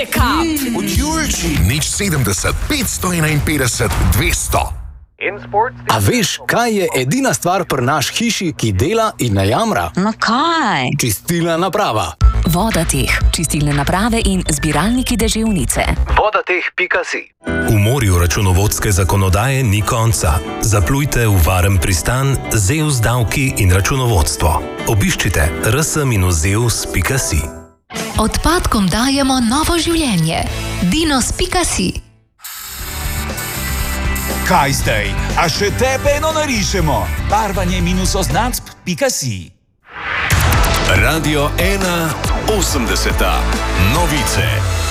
Od Julči. Nič 70, 551, 200. A veš, kaj je edina stvar pri naš hiši, ki dela in ne jamra? No kaj? Čistilna naprava. Vodateh, čistilne naprave in zbiralniki deževnice. Vodateh.si. V morju računovodske zakonodaje ni konca. Zaplujte v varen pristan ZEUS davki in računovodstvo. Obiščite rs-zeus.si. Odpadkom dajemo novo življenje. Dinos.si. Kaj zdaj? A še tebe eno narišemo? Barvanje-oznacb.si. Radio 1, 80. Novice.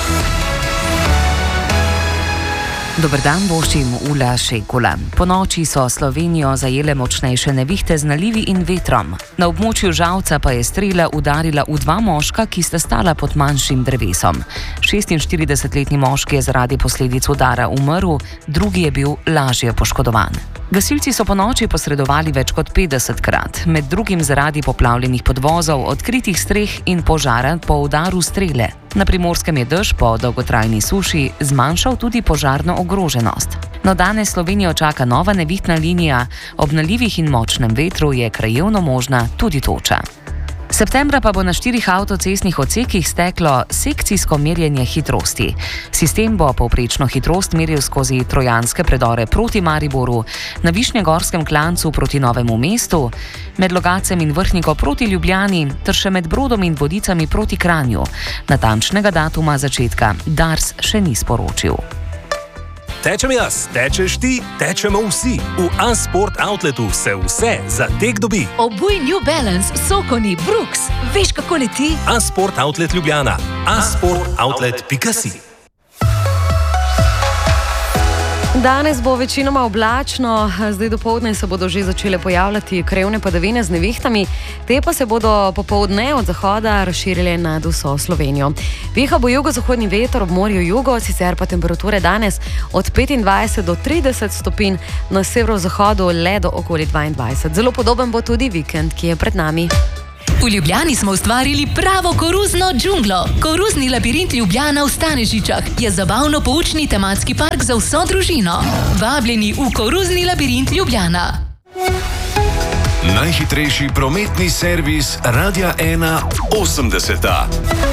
Dober dan, voščim Ula Šekula. Po noči so Slovenijo zajele močnejše nevihte z nalivi in vetrom. Na območju Žalca pa je strela udarila v dva moška, ki sta stala pod manjšim drevesom. 46-letni moški je zaradi posledic udara umrl, drugi je bil lažje poškodovan. Gasilci so po noči posredovali več kot 50-krat, med drugim zaradi poplavljenih podvozov, odkritih streh in požara po udaru strele. Na Primorskem je dež po dolgotrajni suši zmanjšal tudi požarno ogroženost. No, danes Slovenijo čaka nova nevihtna linija, ob nalivih in močnem vetru je krajevno možna tudi toča. Septembra pa bo na 4 avtocestnih odsekih steklo sekcijsko merjenje hitrosti. Sistem bo povprečno hitrost meril skozi trojanske predore proti Mariboru, na Višnjegorskem klancu proti Novemu mestu, med Logacem in Vrhniko proti Ljubljani ter še med Brodom in Vodicami proti Kranju. Natančnega datuma začetka Dars še ni sporočil. Tečem jaz, tečeš ti, tečemo vsi. V A-Sport Outletu se vse za tek dobi. Obuj New Balance, Sokoni, Brooks. Veš, kako leti? A-Sport Outlet Ljubljana. A-sportoutlet.si. Danes bo večinoma oblačno, zdaj dopoldne se bodo že začele pojavljati krajevne padavine z nevihtami, te pa se bodo popoldne od zahoda razširile nad vso Slovenijo. Piha bo jugozahodni veter ob morju jugo, sicer pa temperature danes od 25 do 30 stopinj, na severozahodu le do okoli 22. Zelo podoben bo tudi vikend, ki je pred nami. V Ljubljani smo ustvarili pravo koruzno džunglo. Koruzni labirint Ljubljana v Stanežičah je zabavno-poučni tematski park za vso družino. Vabljeni v koruzni labirint Ljubljana. Najhitrejši prometni servis Radia 1, 80.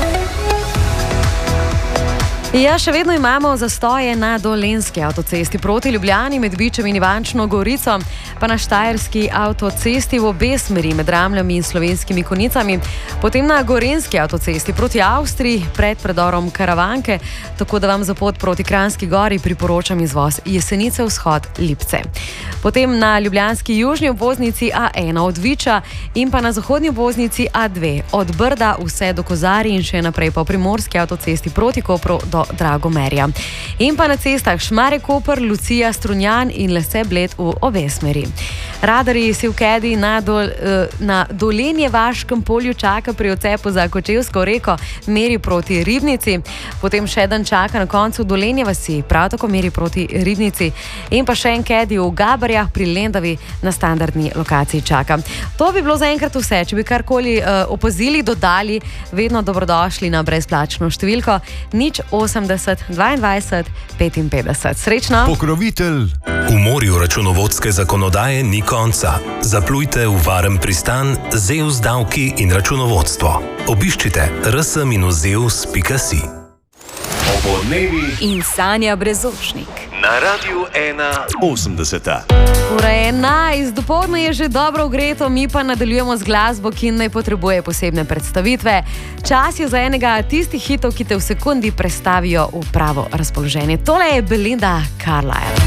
Ja, še vedno imamo zastoje na Dolenjski avtocesti proti Ljubljani med Bičem in Ivančno Gorico, pa na Štajerski avtocesti v obe smeri med Ramljami in Slovenskimi Konjicami, potem na Gorenjski avtocesti proti Avstriji pred predorom Karavanke, tako da vam za pot proti Kranjski Gori priporočam izvoz Jesenice vzhod Lipce. Potem na ljubljanski južni obvoznici A1 od Viča in pa na zahodni obvoznici A2 od Brda vse do Kozarij in še naprej po Primorski avtocesti proti Kopru do Dragomerja. In pa na cestah Šmarje-Koper, Lucija, Strunjan in Lese Bled v obe smeri. Radarji Sivkedi na Dolenjevaškem polju čaka pri odcepu za Kočevsko reko, meri proti Ribnici, potem še eden čaka na koncu Dolenje vasi, prav tako meri proti Ribnici in pa še en kedi v Gabarjah pri Lendavi na standardni lokaciji čaka. To bi bilo zaenkrat vse. Če bi karkoli opazili, dodali, vedno dobrodošli na brezplačno številko 080 22 55. Srečno! Pokrovitelj. V morju računovodske zakonodaje ni konca. Zaplujte v varen pristan ZEUS davki in računovodstvo. Obiščite rs-zeus.si. Obodnevi In Sanja Brezočnik. na Radiu 1, 80. Ura 11, dopoldne je že dobro ogreto, mi pa nadaljujemo z glasbo, ki ne potrebuje posebne predstavitve. Čas je za enega tistih hitov, ki te v sekundi prestavijo v pravo razpoloženje. Tole je Belinda Carlisle.